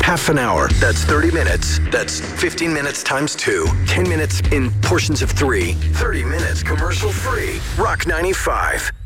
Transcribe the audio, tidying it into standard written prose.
half an hour. That's 30 minutes. That's 15 minutes times 2. 10 minutes in portions of 3. 30 minutes commercial free. Rock 95.